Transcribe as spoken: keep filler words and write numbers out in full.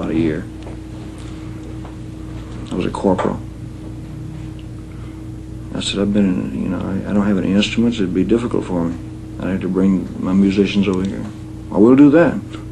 about a year. I was a corporal. I said, I've been, you know, I, I don't have any instruments. It'd be difficult for me. I'd have to bring my musicians over here. I will do that.